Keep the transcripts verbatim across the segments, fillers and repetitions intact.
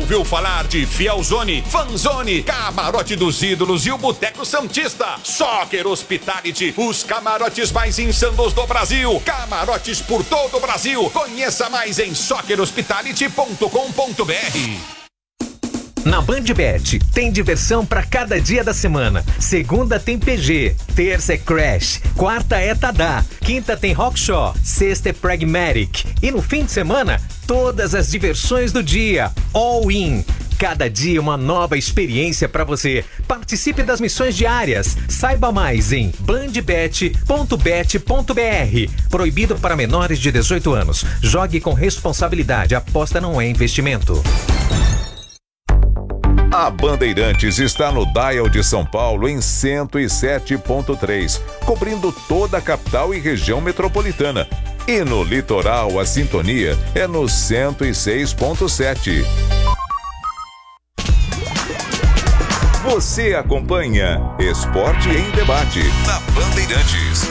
ouviu falar de Fielzone, Fanzone, Camarote dos Ídolos e o Boteco Santista? Soccer Hospitality, os camarotes mais insanos do Brasil. Camarotes por todo o Brasil. Conheça mais em soccer hospitality ponto com ponto br. Na BandBet, tem diversão para cada dia da semana. Segunda tem P G, terça é Crash, quarta é Tadá, quinta tem Rockshaw, sexta é Pragmatic. E no fim de semana, todas as diversões do dia. All in. Cada dia uma nova experiência para você. Participe das missões diárias. Saiba mais em bandbet ponto bet ponto br. Proibido para menores de dezoito anos. Jogue com responsabilidade. Aposta não é investimento. A Bandeirantes está no Dial de São Paulo em cento e sete ponto três, cobrindo toda a capital e região metropolitana. E no litoral, a sintonia é no cento e seis ponto sete. Você acompanha Esporte em Debate na Bandeirantes.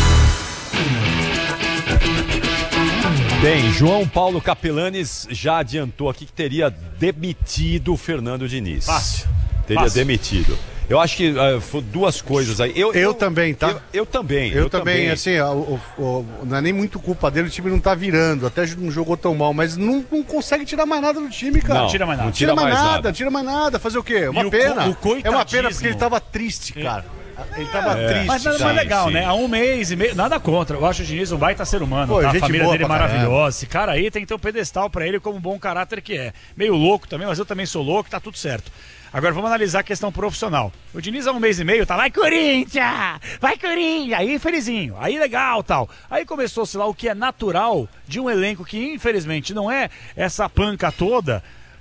Bem, João Paulo Capelanes já adiantou aqui que teria demitido o Fernando Diniz. Fácil. Teria Fácil. demitido. Eu acho que uh, foram duas coisas aí. Eu, Eu, eu também, tá? Eu, eu também. Eu, eu também, também, assim, o, o, o, não é nem muito culpa dele, o time não tá virando, até não jogou tão mal, mas não, não consegue tirar mais nada do time, cara. Não, tira mais nada. não tira, mais, nada, nada. tira mais nada, fazer o quê? Uma o pena. co- o é uma pena coitadismo. porque ele tava triste, cara. Ele tava É. triste. Mas nada cara. mais legal, sim. né? Há um mês e meio, nada contra. Eu acho o Diniz um baita ser humano, Pô, tá? A gente família boa dele é pra caramba. maravilhosa. Esse cara aí tem que ter um pedestal pra ele como bom caráter que é. Meio louco também, mas eu também sou louco, tá tudo certo. Agora vamos analisar a questão profissional. O Diniz há um mês e meio tá, vai Corinthians! Vai Corinthians! Aí felizinho, aí legal tal. Aí começou-se lá o que é natural de um elenco que infelizmente não é essa panca toda.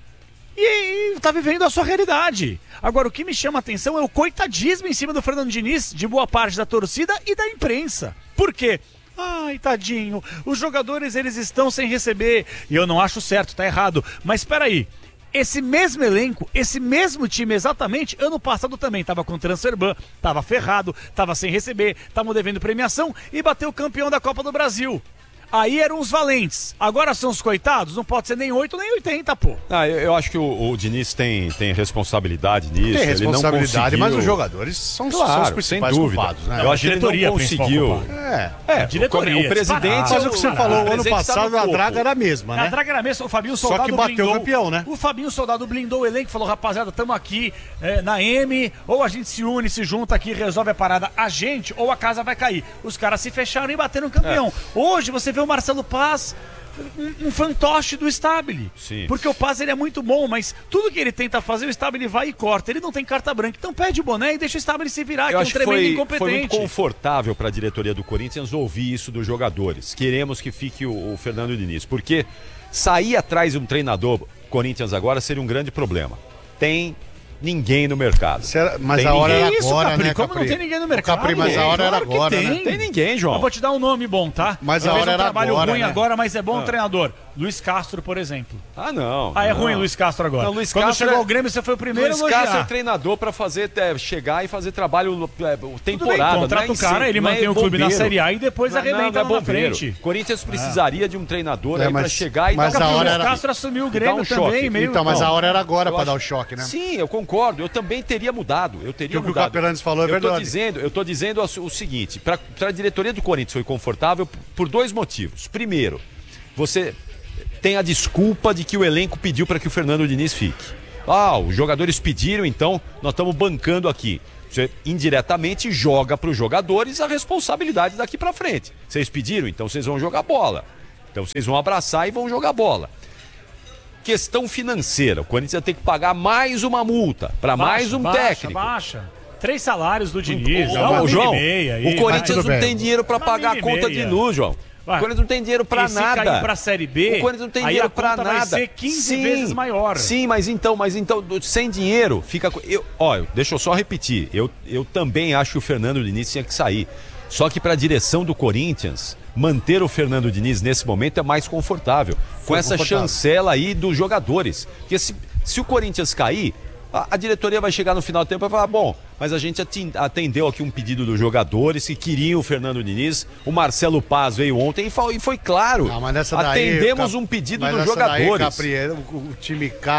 E, e tá vivendo a sua realidade. Agora, o que me chama a atenção é o coitadismo em cima do Fernando Diniz, de boa parte da torcida e da imprensa. Por quê? Ai, tadinho, os jogadores eles estão sem receber. E eu não acho certo, tá errado. Mas espera aí. Esse mesmo elenco, esse mesmo time exatamente, ano passado também tava com transfer ban, tava ferrado, tava sem receber, tava devendo premiação e bateu o campeão da Copa do Brasil. Aí eram os valentes. Agora são os coitados? Não pode ser nem oito nem oitenta, pô. Ah, eu, eu acho que o, o Diniz tem, tem responsabilidade nisso. Tem responsabilidade, ele não conseguiu... mas os jogadores são, Claro, são os sem principais dúvida. culpados, né? Eu acho que ele diretoria não conseguiu. É. É, diretoria, o, o presidente... disparado. Mas o que você falou, ano presidente tá passado no a topo. draga era a mesma, Na né? draga era mesmo, o Fabinho Só Soldado que bateu blindou, o campeão, né? O Fabinho Soldado blindou o elenco e falou, rapaziada, tamo aqui é, na M, ou a gente se une, se junta aqui, resolve a parada, a gente, ou a casa vai cair. Os caras se fecharam e bateram o campeão. É. Hoje você vê o Marcelo Paz, um, um fantoche do Stabile. Sim. Porque o Paz ele é muito bom, mas tudo que ele tenta fazer, o Stabile vai e corta. Ele não tem carta branca. Então pede o boné e deixa o Stabile se virar, que Eu é um acho que tremendo foi, incompetente. foi muito confortável para a diretoria do Corinthians ouvir isso dos jogadores. Queremos que fique o, o Fernando Diniz, porque sair atrás de um treinador Corinthians agora seria um grande problema. Tem ninguém no mercado. Será- mas Tem a hora ninguém. era Isso, agora, Capri, né, como Capri? não tem ninguém no Ô, mercado? Capri, mas a hora era Claro que agora, tem. né? Tem ninguém, João. Eu vou te dar um nome bom, tá? Mas Eu a vejo hora um era trabalho agora, ruim né? agora, mas é bom Ah. treinador. Luiz Castro, por exemplo. Ah, não. Ah, é não. ruim Luiz Castro agora. Não, Luiz Quando Castro chegou é- ao Grêmio, você foi o primeiro Luiz a elogiar. Castro é treinador para fazer é, chegar e fazer trabalho é, Tudo bem, temporada. contrata não é o cara, em- ele não é mantém o clube na bobeiro. Série A e depois Não, arrebenta não, não é lá na bobeiro. frente. Corinthians precisaria de um treinador É, aí para mas- chegar e mas dar a um O hora Luiz era- Castro assumiu o Dá Grêmio um choque. também, meio... Então, mas Não. a hora era agora Eu pra acho- dar o choque, né? Sim, eu concordo. Eu também teria mudado. Eu teria Que o que o mudado. Capelanes falou é eu tô verdade. dizendo, eu tô dizendo o, o seguinte: para a diretoria do Corinthians foi confortável por dois motivos. Primeiro, você tem a desculpa de que o elenco pediu para que o Fernando Diniz fique. Ah, os jogadores pediram, então nós estamos bancando aqui. Você indiretamente joga para os jogadores a responsabilidade daqui para frente. Vocês pediram, então vocês vão jogar bola. Então vocês vão abraçar e vão jogar bola. Questão financeira, o Corinthians vai ter que pagar mais uma multa para Baixa, mais um baixa, técnico. Baixa. Três salários do Diniz. Ô, dá uma ô, João, milha e meia aí, o Corinthians tudo não bem. tem dinheiro para Uma pagar a milha e conta meia. de luz, João. Vai. O Corinthians não tem dinheiro para E se nada. cair pra Série B, o Corinthians não tem aí dinheiro a para conta vai nada. ser quinze vezes maior. Sim, mas então, mas então, do- sem dinheiro, fica. co- Eu, ó, deixa eu só repetir. Eu, eu também acho que o Fernando Diniz tinha que sair. Só que para a direção do Corinthians, manter o Fernando Diniz nesse momento é mais confortável. Com Foi essa confortável. chancela aí dos jogadores. Porque se, se o Corinthians cair, a, a diretoria vai chegar no final do tempo e vai falar: bom, mas a gente atin- atendeu aqui um pedido dos jogadores que queriam o Fernando Diniz. O Marcelo Paz veio ontem e foi, e foi claro. Não, mas nessa daí, Atendemos Cap- um pedido mas dos nessa daí, jogadores. Capri, o, o time cai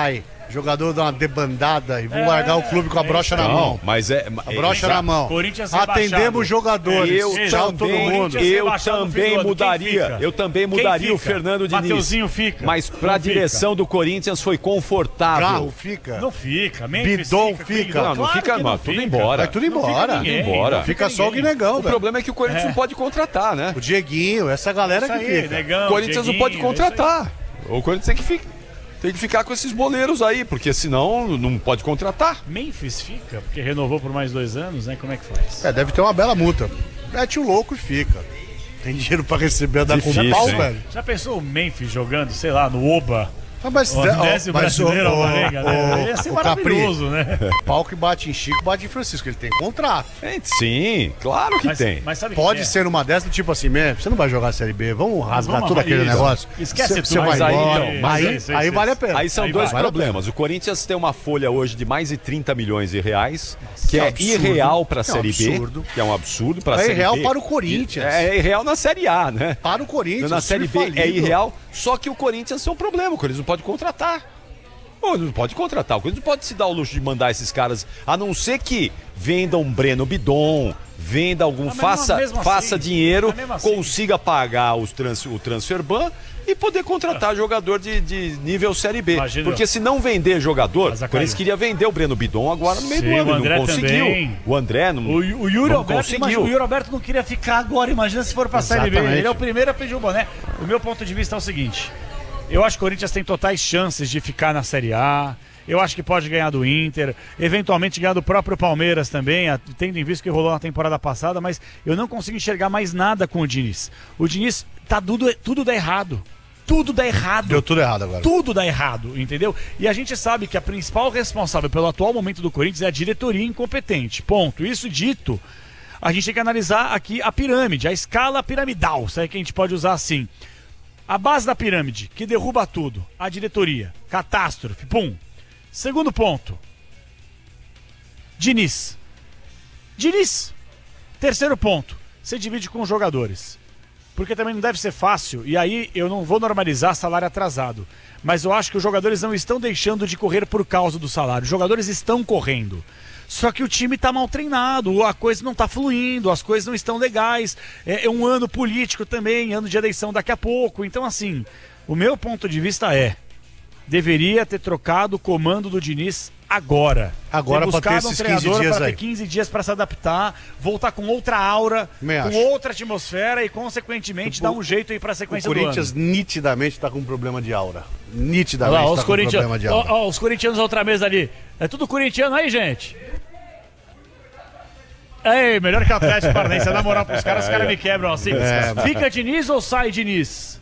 Jogador dá uma debandada e vão É, largar o clube com a é brocha na Não, mão. mas é. A brocha é, na mão. Corinthians rebaixado. Atendemos os jogadores. Eu Tchau, todo também, mundo. Corinthians eu rebaixado no fim do também ano. Quem mudaria. fica? Eu também Quem mudaria o fica? Fernando Diniz. Mateuzinho fica. Mas pra Não fica. direção do Corinthians foi confortável. Carro fica. Não fica. Memphis Bidon fica. fica. Bidon, Não, não claro fica, que mano. Tudo fica. embora. Vai tudo Não fica embora. ninguém, Tudo embora. não Fica só o ninguém. Guinegão, O velho. problema é que o Corinthians É. não pode contratar, né? O Dieguinho, essa galera Isso que aí, fica. negão, O Corinthians não pode Dieguinho, isso aí. contratar. O Corinthians tem que, fi- tem que ficar com esses boleiros aí, porque senão não pode contratar. Memphis fica, porque renovou por mais dois anos, né? Como é que faz? É, deve ter uma bela multa. Mete o louco e fica. Tem dinheiro pra receber da Difícil, com pau, hein? velho. Já pensou o Memphis jogando, sei lá, no Oba? Ah, mas, O Amnésia ó, mas brasileiro, o- o Alvarenga, né? o- Ele ia ser o Capri, maravilhoso, né? pau que bate em Chico, bate em Francisco. Ele tem contrato. É, sim, claro que Mas, tem. mas sabe Pode quem é? ser numa dessa, tipo assim, mesmo, você não vai jogar a Série B, vamos rasgar vamos tudo arrumar aquele isso. negócio. Esquece Você- tudo. Você vai Mas aí, embora. então, mas aí, é isso, é aí isso, vale a isso. pena. Aí são Aí dois vai. problemas. O Corinthians tem uma folha hoje de mais de trinta milhões de reais, que é absurdo. irreal para a É um Série absurdo. B, que é um absurdo para a É Série irreal B. para o Corinthians. É irreal na Série A, né? Para o Corinthians. Na o Série time B é falido. irreal, só que o Corinthians tem um problema, o Corinthians não pode contratar. Pô, não pode contratar, o Corinthians não pode se dar o luxo de mandar esses caras, a não ser que venda um Breno Bidon, venda algum, Mas mesmo- faça, mesmo assim, faça dinheiro, mas mesmo assim. consiga pagar os trans, o transfer ban e poder contratar jogador de, de nível Série B. Imagina. Porque se não vender jogador, Mas, o Corinthians Zacario. queria vender o Breno Bidon agora no meio Sim, do ano, o ele André não conseguiu. também. O André não, O, o Yuri não Alberto, conseguiu. imagina, o Yuri Alberto não queria ficar agora, imagina se for pra Série B. Exatamente. Ele é o primeiro a pedir o boné. O meu ponto de vista é o seguinte: eu acho que o Corinthians tem totais chances de ficar na Série A. Eu acho que pode ganhar do Inter, eventualmente ganhar do próprio Palmeiras também, a- tendo em vista o que rolou na temporada passada, mas eu não consigo enxergar mais nada com o Diniz. O Diniz tá tudo, tudo dá errado. Tudo dá errado. Deu tudo errado agora. Tudo dá errado, entendeu? E a gente sabe que a principal responsável pelo atual momento do Corinthians é a diretoria incompetente. Ponto. Isso dito, a gente tem que analisar aqui a pirâmide, a escala piramidal, sabe que a gente pode usar assim. A base da pirâmide, que derruba tudo, a diretoria, catástrofe, pum. Segundo ponto, Diniz. Diniz. Terceiro ponto, você divide com os jogadores. Porque também não deve ser fácil, e aí eu não vou normalizar salário atrasado. Mas eu acho que os jogadores não estão deixando de correr por causa do salário. Os jogadores estão correndo. Só que o time está mal treinado, a coisa não está fluindo, as coisas não estão legais. É, é um ano político também, ano de eleição daqui a pouco. Então, assim, o meu ponto de vista é: deveria ter trocado o comando do Diniz agora. Agora, pra ter buscado um esses treinador quinze dias para ter aí. quinze dias para se adaptar, voltar com outra aura, Também com acho. outra atmosfera e, consequentemente, dar um jeito aí para a O sequência Corinthians do ano. nitidamente tá com um problema de aura. Olha Nitidamente lá, tá os, com corintianos, problema de ó, aura. ó, os corintianos da outra mesa ali. É tudo corintiano aí, gente? Ei, melhor que o Atlético Paranaense. Na moral pros caras, os caras me quebram assim. É. Fica Diniz ou sai Diniz?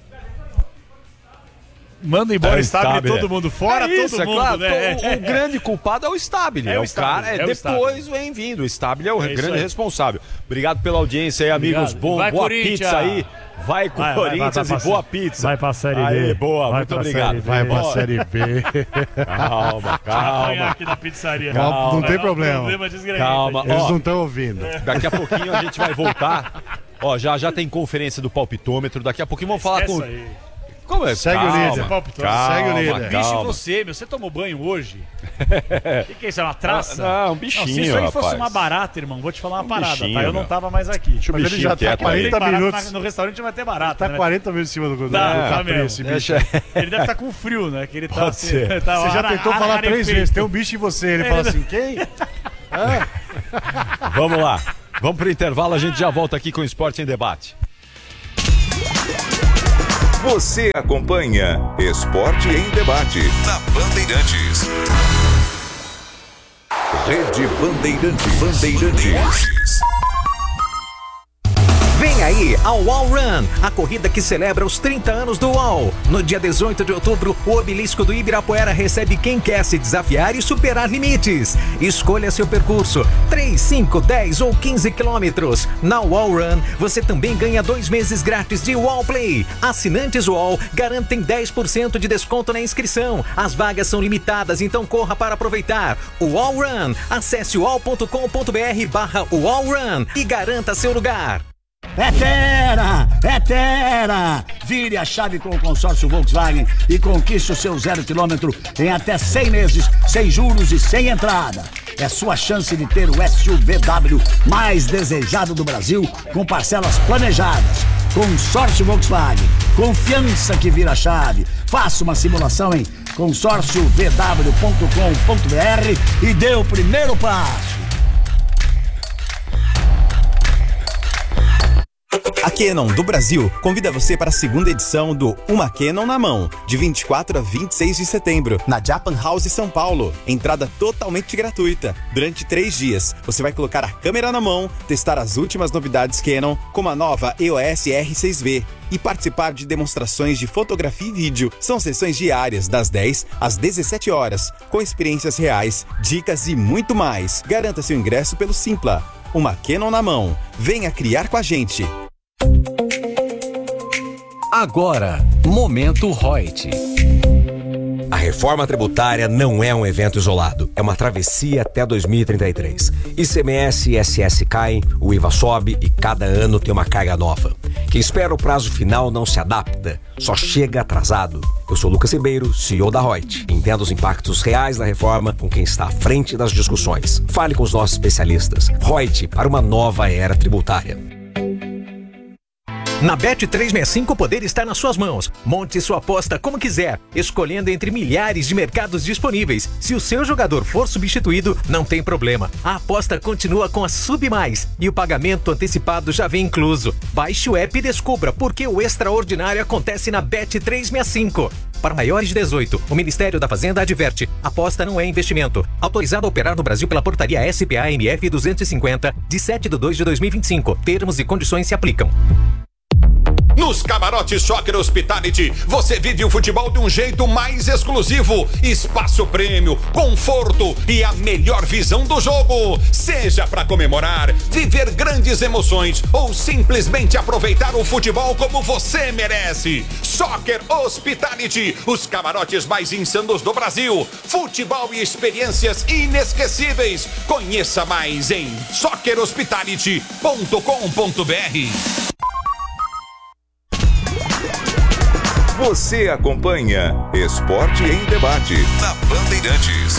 Manda embora É, o Stabile, Stabile. todo mundo fora, é isso, todo é mundo, claro, né? o, o grande culpado é o Stabile. É É o o Stabile, cara, é, é o depois Stabile. vem vindo. O Stabile é o É isso grande aí. responsável. Obrigado pela audiência aí, amigos. Obrigado. Bom, Vai, boa Corinthians. pizza aí. Vai, Vai, vai, Corinthians vai, vai e pra boa sé- pizza. vai pra Série Aí, B. boa, Vai muito pra obrigado. Série B. Vai pra Ó, Série B. Calma, Apanhar calma. aqui na pizzaria. Calma, não tem É um problema. problema desgrenhento. Calma. Eles Ó, não estão ouvindo. daqui a pouquinho a gente vai voltar. Ó, já já tem conferência do palpitômetro. Daqui a pouquinho vamos falar Esquece com. aí. Como é? Segue o Calma, líder. calma, Segue o líder. Bicho, calma. você, meu, você tomou banho hoje? O que, que é isso? É uma traça? Ah, um Não, bichinho, se isso aí fosse rapaz. uma barata, irmão, vou te falar uma parada, bichinho, tá? Eu não meu. tava mais aqui. Deixa o Mas ele bichinho já tá quieto aí. quarenta Tem barato minutos. na- no restaurante não vai ter barata, Tá né? quarenta minutos em cima do do Tá, tá Capri, mesmo. esse bicho. Deixa... Ele deve estar com frio, né? Que ele tá, Pode ser. tá Você já ara- tentou falar ararefeito. três vezes. Tem um bicho em você. Ele fala assim, quem? Vamos lá. Vamos pro intervalo, a gente já volta aqui com o Esporte em Debate. Você acompanha Esporte em Debate na Bandeirantes. Rede Bandeirantes. Bandeirantes. Vem aí a Wall Run, a corrida que celebra os trinta anos do Wall. No dia dezoito de outubro, o obelisco do Ibirapuera recebe quem quer se desafiar e superar limites. Escolha seu percurso, três, cinco, dez ou quinze quilômetros. Na Wall Run, você também ganha dois meses grátis de Wall Play. Assinantes Wall garantem dez por cento de desconto na inscrição. As vagas são limitadas, então corra para aproveitar. O Wall Run, acesse wall ponto com ponto br barra Wall Run e garanta seu lugar. É Terra! É Terra! Vire a chave com o consórcio Volkswagen e conquiste o seu zero quilômetro em até cem meses, sem juros e sem entrada. É sua chance de ter o S U V W mais desejado do Brasil, com parcelas planejadas. Consórcio Volkswagen. Confiança que vira chave. Faça uma simulação em consórcio v w ponto com ponto b r e dê o primeiro passo. A Canon do Brasil convida você para a segunda edição do Uma Canon na Mão, de vinte e quatro a vinte e seis de setembro, na Japan House São Paulo. Entrada totalmente gratuita. Durante três dias, você vai colocar a câmera na mão, testar as últimas novidades Canon, como a nova E O S R seis V, e participar de demonstrações de fotografia e vídeo. São sessões diárias, das dez às dezessete horas, com experiências reais, dicas e muito mais. Garanta seu ingresso pelo Simpla. Uma Canon na Mão. Venha criar com a gente. Agora, Momento Reut. A reforma tributária não é um evento isolado, é uma travessia até dois mil e trinta e três. I C M S e I S S caem, o I V A sobe e cada ano tem uma carga nova. Quem espera o prazo final não se adapta, só chega atrasado. Eu sou Lucas Ribeiro, C E O da Reut. Entenda os impactos reais da reforma com quem está à frente das discussões. Fale com os nossos especialistas. Reut, para uma nova era tributária. Na Bet trezentos e sessenta e cinco o poder está nas suas mãos. Monte sua aposta como quiser, escolhendo entre milhares de mercados disponíveis. Se o seu jogador for substituído, não tem problema. A aposta continua com a Sub Mais e o pagamento antecipado já vem incluso. Baixe o app e descubra porque o extraordinário acontece na Bet trezentos e sessenta e cinco. Para maiores de dezoito, o Ministério da Fazenda adverte: aposta não é investimento. Autorizado a operar no Brasil pela portaria S P A M F duzentos e cinquenta, de sete de dois de dois mil e vinte e cinco. Termos e condições se aplicam. Nos camarotes Soccer Hospitality, você vive o futebol de um jeito mais exclusivo. Espaço prêmio, conforto e a melhor visão do jogo. Seja para comemorar, viver grandes emoções ou simplesmente aproveitar o futebol como você merece. Soccer Hospitality, os camarotes mais insanos do Brasil. Futebol e experiências inesquecíveis. Conheça mais em soccer hospitality ponto com ponto b r. Você acompanha Esporte em Debate na Bandeirantes.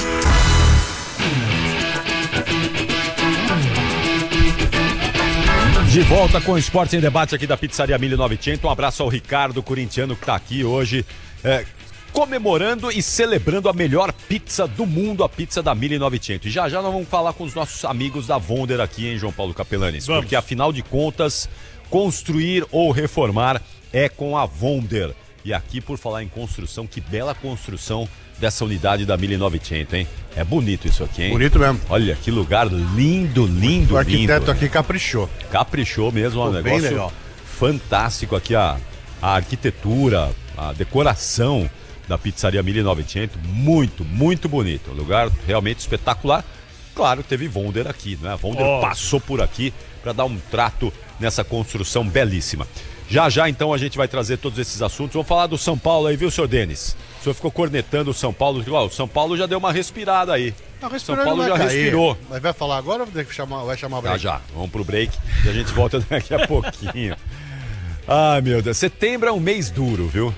De volta com o Esporte em Debate aqui da Pizzaria mil e novecentos. Um abraço ao Ricardo, corintiano, que está aqui hoje é, comemorando e celebrando a melhor pizza do mundo, a pizza da mil e novecentos. E já já nós vamos falar com os nossos amigos da Wonder aqui, hein, João Paulo Capelanes? Vamos. Porque afinal de contas, construir ou reformar é com a Wonder. E aqui, por falar em construção, que bela construção dessa unidade da mil e novecentos, hein? É bonito isso aqui, hein? Bonito mesmo. Olha, que lugar lindo, lindo, o arquiteto lindo. aqui caprichou. Caprichou mesmo, é um negócio bem legal. Fantástico aqui, a, a arquitetura, a decoração da Pizzaria mil e novecentos. Muito, muito bonito. Um lugar realmente espetacular. Claro, teve Wonder aqui, né? A Wonder oh. passou por aqui para dar um trato nessa construção belíssima. Já já, então, a gente vai trazer todos esses assuntos. Vamos falar do São Paulo aí, viu, senhor Denis? O senhor ficou cornetando o São Paulo. O São Paulo já deu uma respirada aí. Não, São Paulo já cair. respirou. Mas vai falar agora ou vai chamar, vai chamar o break? Já, já. Vamos pro break e a gente volta daqui a pouquinho. Ai, meu Deus. Setembro é um mês duro, viu?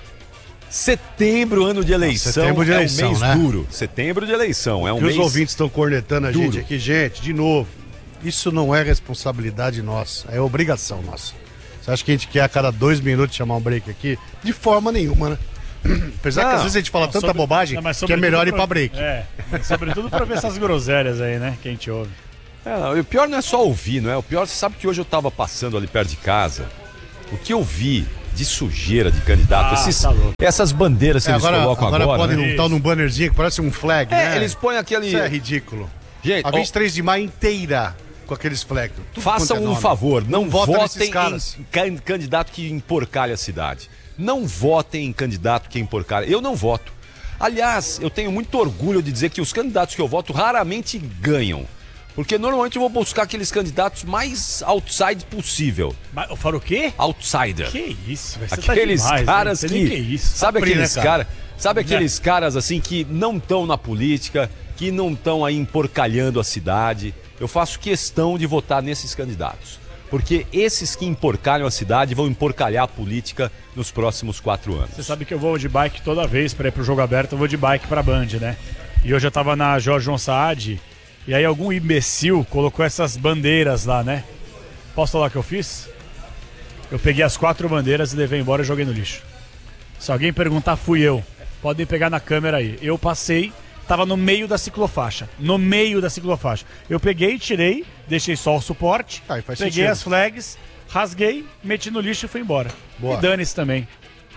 Setembro, ano de eleição, setembro de eleição, é um mês né? duro. Setembro de eleição, é um que mês os ouvintes estão cornetando a duro. gente aqui. Gente, de novo, isso não é responsabilidade nossa, é obrigação nossa. Você acha que a gente quer a cada dois minutos chamar um break aqui? De forma nenhuma, né? Apesar não, que às vezes a gente fala não, tanta sobre, bobagem não, que é melhor ir pra break. É, sobretudo pra ver essas groselhas aí, né? Que a gente ouve. É, não, o pior não é só ouvir, não é? O pior, você sabe que hoje eu tava passando ali perto de casa. O que eu vi de sujeira de candidato, ah, esses, tá essas bandeiras que é, eles agora, colocam agora. Agora podem né? um num bannerzinho que parece um flag, é, né? eles põem aquele... Isso é ridículo. Gente, a vinte e três ó... de maio inteira com aqueles flags. Façam um favor, não, não votem em candidato que emporcalha a cidade. Não votem em candidato que emporcalha. Eu não voto. Aliás, eu tenho muito orgulho de dizer que os candidatos que eu voto raramente ganham. Porque normalmente eu vou buscar aqueles candidatos mais outside possível. Mas eu falo o quê? Outsider. Que isso, você aqueles tá demais, caras que, que é isso? Sabe Abrir, aqueles né, cara? cara? Sabe aqueles caras assim que não estão na política, que não estão aí emporcalhando a cidade. Eu faço questão de votar nesses candidatos. porque esses que emporcalham a cidade vão emporcalhar a política nos próximos quatro anos. Você sabe que eu vou de bike toda vez para ir pro jogo aberto, eu vou de bike pra Band, né? E hoje eu tava na Jorge João Saad, e aí algum imbecil colocou essas bandeiras lá, né? Posso falar o que eu fiz? Eu peguei as quatro bandeiras e levei embora e joguei no lixo. Se alguém perguntar, fui eu. Podem pegar na câmera aí. Eu passei, tava no meio da ciclofaixa. No meio da ciclofaixa. Eu peguei, tirei, deixei só o suporte, Ah, e faz peguei sentido. as flags, rasguei, meti no lixo e fui embora. Boa. E dane-se também.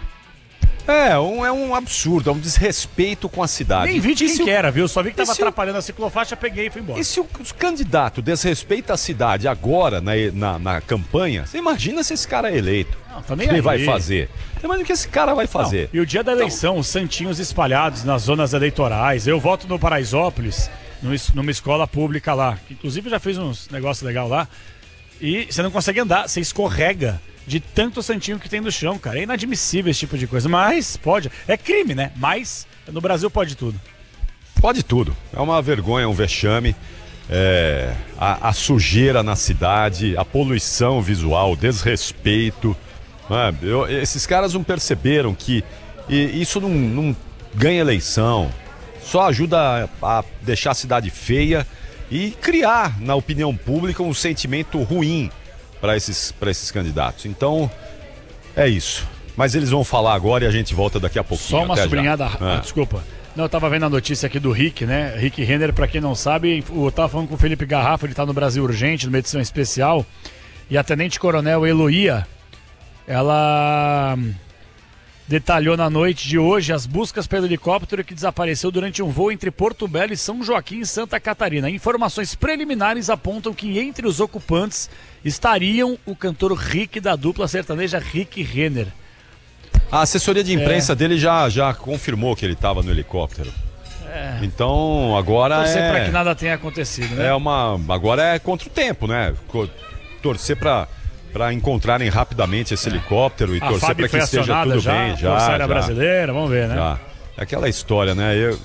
É, um, é um absurdo, é um desrespeito com a cidade. Nem vi de E quem se o- que era, viu? Só vi que tava e se o- atrapalhando a ciclofaixa, peguei e fui embora. E se o, o candidato desrespeita a cidade agora na, na, na campanha, você imagina se esse cara é eleito. Não, O também que ele aí. vai fazer? Você imagina o que esse cara vai fazer? Não, e o dia da eleição, os santinhos espalhados nas zonas eleitorais. Eu voto no Paraisópolis, numa es- numa escola pública lá. Que inclusive já fez uns negócios legais lá. E você não consegue andar, você escorrega de tanto santinho que tem no chão, cara. É inadmissível esse tipo de coisa. Mas pode. É crime, né? Mas no Brasil pode tudo. Pode tudo. É uma vergonha, um vexame. É, a, a sujeira na cidade, a poluição visual, o desrespeito. né? Eu- esses caras não perceberam que e- isso não, não ganha eleição. Só ajuda a, a deixar a cidade feia e criar na opinião pública um sentimento ruim para esses, para esses candidatos. Então, é isso. Mas eles vão falar agora e a gente volta daqui a pouquinho. Só uma Até já. sublinhada. Ah. Ah, desculpa. Não, eu tava vendo a notícia aqui do Rick, né? Rick Renner, pra quem não sabe, eu tava falando com o Felipe Garrafa, ele tá no Brasil Urgente, numa edição especial. E a Tenente Coronel Eloía, ela hum, detalhou na noite de hoje as buscas pelo helicóptero que desapareceu durante um voo entre Porto Belo e São Joaquim, em Santa Catarina. Informações preliminares apontam que entre os ocupantes estariam o cantor Rick da dupla sertaneja Rick Renner. A assessoria de imprensa É. dele já, já confirmou que ele estava no helicóptero. Então agora Torcer é, pra que nada tenha acontecido, né? é uma agora é contra o tempo, né? Co- Torcer para para encontrarem rapidamente esse helicóptero e A torcer F A B para que foi esteja acionada tudo já, bem. Já, Força Aérea já, Brasileira, vamos ver, né? já. É aquela história, né? Eu,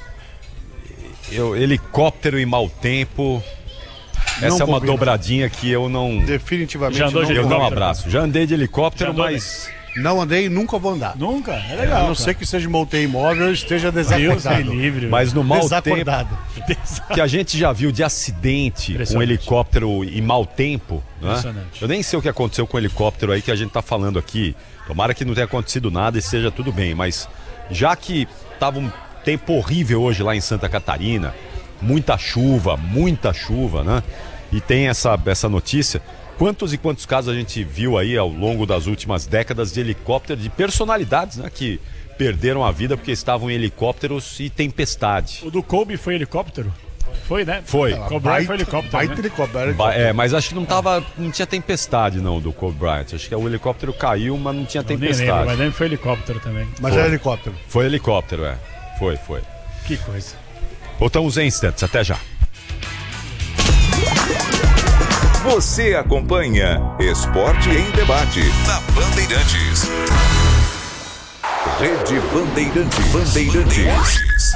eu helicóptero e mau tempo. Essa Não é uma combina. dobradinha que eu não Definitivamente Já andou não de eu não helicóptero? abraço. Já andei de helicóptero, Já andou, mas Não andei e nunca vou andar. Nunca? É A legal. não ser que seja monteio imóvel e esteja Deus me desacordado. livre. mas no mau tempo Desacordado. que a gente já viu de acidente com Impressionante. helicóptero e mau tempo, né? Impressionante. Eu nem sei o que aconteceu com o helicóptero aí que a gente tá falando aqui. Tomara que não tenha acontecido nada e seja tudo bem, mas já que tava um tempo horrível hoje lá em Santa Catarina, muita chuva, muita chuva, né? E tem essa, essa notícia. Quantos e quantos casos a gente viu aí ao longo das últimas décadas de helicóptero, de personalidades, né? Que perderam a vida porque estavam em helicópteros e tempestade. O do Kobe foi helicóptero? Foi, né? Foi. Kobe Bryant foi helicóptero, Baita né? helicóptero. Ba- É, mas acho que não tava, não tinha tempestade não do Kobe Bryant. Acho que o helicóptero caiu, mas não tinha Eu nem tempestade. lembro, mas lembro que foi helicóptero também. Mas é helicóptero. Foi helicóptero, é. Foi, foi. Que coisa. Voltamos em instantes, até já. Você acompanha Esporte em Debate na Bandeirantes. Rede Bandeirantes. Bandeirantes.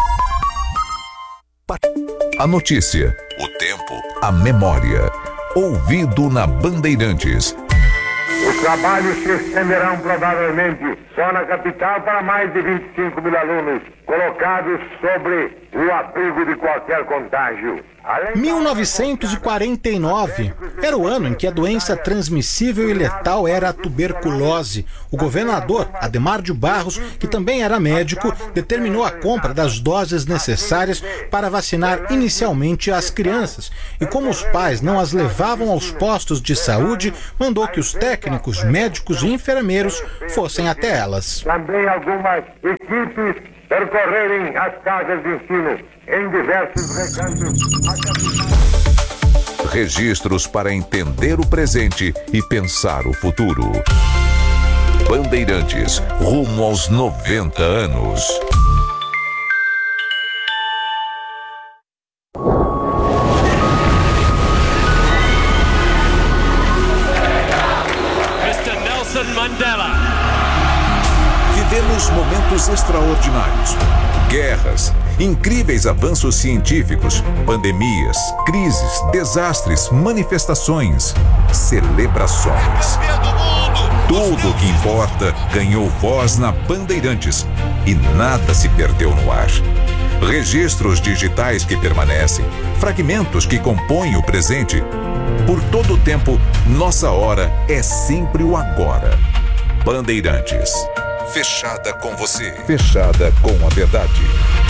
A notícia, o tempo, a memória. Ouvido na Bandeirantes. Os trabalhos se estenderão provavelmente só na capital para mais de vinte e cinco mil alunos colocados sobre o abrigo de qualquer contágio. Além mil novecentos e quarenta e nove era o ano em que a doença transmissível e letal era a tuberculose. O governador Ademar de Barros, que também era médico, determinou a compra das doses necessárias para vacinar inicialmente as crianças. E como os pais não as levavam aos postos de saúde, mandou que os técnicos, médicos e enfermeiros fossem até elas. também algumas equipes percorrerem as casas de ensino em diversos recantos. Registros para entender o presente e pensar o futuro. Bandeirantes, rumo aos noventa anos. mister Nelson Mandela. Vivemos momentos extraordinários. guerras, incríveis avanços científicos, pandemias, crises, desastres, manifestações, celebrações. Tudo o que importa ganhou voz na Bandeirantes e nada se perdeu no ar. Registros digitais que permanecem, fragmentos que compõem o presente. Por todo o tempo, nossa hora é sempre o agora. Bandeirantes. Fechada com você. Fechada com a verdade.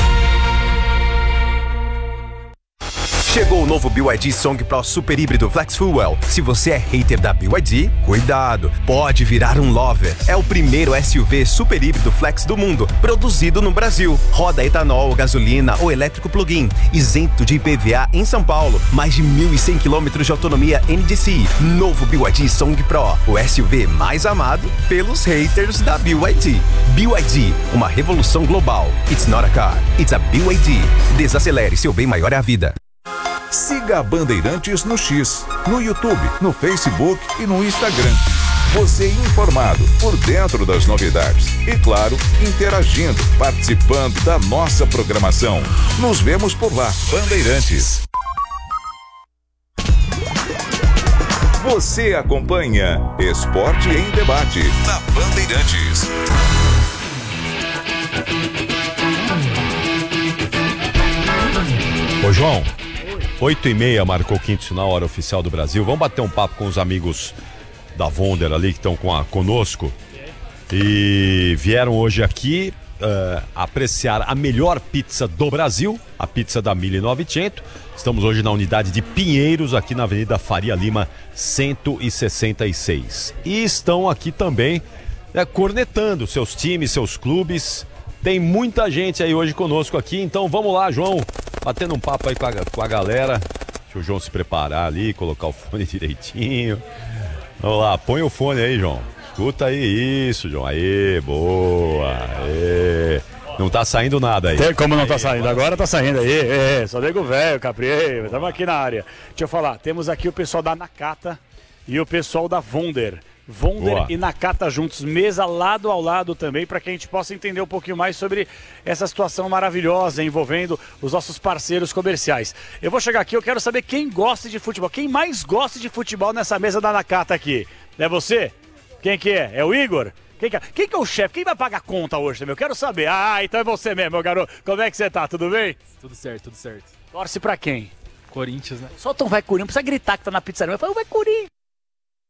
Chegou o novo B Y D Song Pro Super Híbrido Flex Fuel. Se você é hater da B Y D, cuidado, pode virar um lover. É o primeiro S U V super híbrido flex do mundo, produzido no Brasil. Roda etanol, gasolina ou elétrico plug-in, isento de I P V A em São Paulo. Mais de mil e cem quilômetros de autonomia N D C I. Novo B Y D Song Pro, o S U V mais amado pelos haters da B Y D. B Y D, uma revolução global. It's not a car, it's a B Y D. Desacelere, seu bem maior é a vida. Siga a Bandeirantes no X, no YouTube, no Facebook e no Instagram. Você informado, por dentro das novidades. E claro, interagindo, participando da nossa programação. Nos vemos por lá, Bandeirantes. Você acompanha Esporte em Debate na Bandeirantes. Ô João, oito e meia marcou o quinto sinal, hora oficial do Brasil. Vamos bater um papo com os amigos da Wonder ali que estão com a, conosco. E vieram hoje aqui uh, apreciar a melhor pizza do Brasil, a pizza da mille e novecento. Estamos hoje na unidade de Pinheiros, aqui na Avenida Faria Lima, cento e sessenta e seis. E estão aqui também né, cornetando seus times, seus clubes. Tem muita gente aí hoje conosco aqui, então vamos lá, João, batendo um papo aí com a, com a galera. Deixa o João se preparar ali, colocar o fone direitinho. Vamos lá, põe o fone aí, João. Escuta aí, isso, João. Aê, boa, aê. Não tá saindo nada aí. Tem como não tá saindo? Agora tá saindo aí. É, só nego velho, Capri. Estamos aqui na área. Deixa eu falar, temos aqui o pessoal da Nakata e o pessoal da Wonder. Wonder Boa. E Nakata juntos, mesa lado ao lado também, para que a gente possa entender um pouquinho mais sobre essa situação maravilhosa envolvendo os nossos parceiros comerciais. Eu vou chegar aqui, eu quero saber quem gosta de futebol, quem mais gosta de futebol nessa mesa da Nakata aqui. É você? Quem que é? É o Igor? Quem que é, quem que é o chefe? Quem vai pagar a conta hoje também? Eu quero saber. Ah, então é você mesmo, meu garoto. Como é que você tá? Tudo bem? Tudo certo, tudo certo. Torce pra quem? Corinthians, né? Solta um vai Corinthians, não precisa gritar que tá na pizzaria. Vai, vai Corinthians.